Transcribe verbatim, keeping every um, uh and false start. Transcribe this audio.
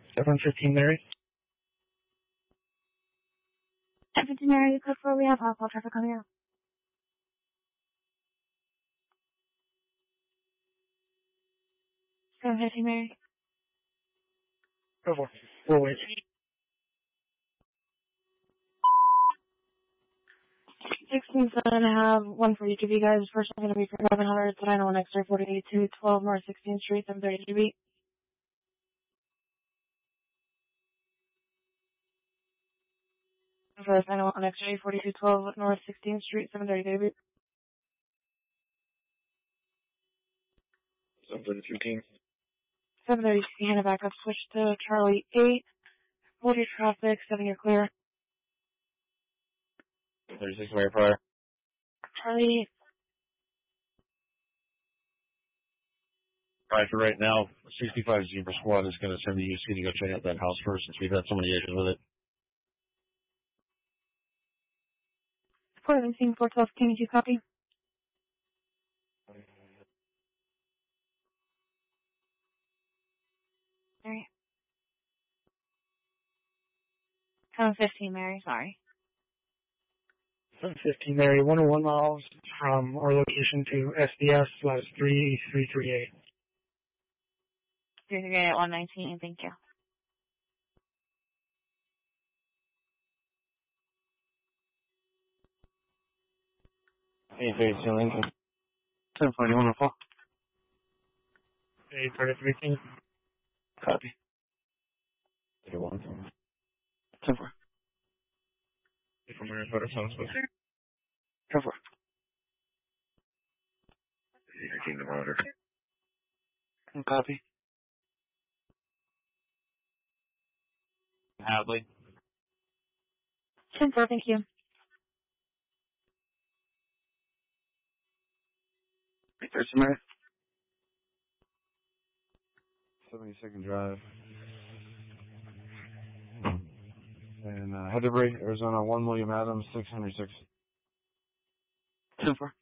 seven fifteen Mary. seven fifteen Mary, code four, we have alcohol traffic coming out. seven fifteen Mary. Go for it. We'll wait. sixteen seven, I have one for each of you guys. First one going to be for eleven hundred, so I know next door, forty-eight two twelve North sixteenth Street, seven thirty D B. First, I know next door, forty-two twelve North sixteenth Street, seven thirty D B. seven thirty fifteen. seven thirty, hand it back up, switch to Charlie eight. Hold your traffic, seven, you're clear. thirty-six Mary Pryor. Charlie eight. Alright, for right now, sixty-five Zebra Squad is going to send the U C to go check out that house first since we've had so many issues with it. Port of scene four twelve, can you copy? Mary. seven fifteen, Mary, sorry. seven fifteen Mary, one oh one miles from our location to S D S slash three three three eight. three three eight at one nineteen, thank you. eight thirty-two Lincoln. ten forty-one oh four. eight thirty-three King. Copy. eighty-one. ten four. From where photo sounds with her. ten four. eighteen to order. Copy. Hadley. ten four, thank you. There's Mary. seventy-second Drive. And uh, Heatherbury, Arizona, one William Adams, six hundred six. ten four.